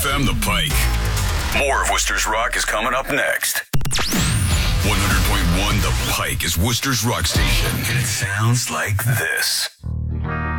FM The Pike. More of Worcester's Rock is coming up next. 100.1 The Pike is Worcester's Rock Station, and it sounds like this.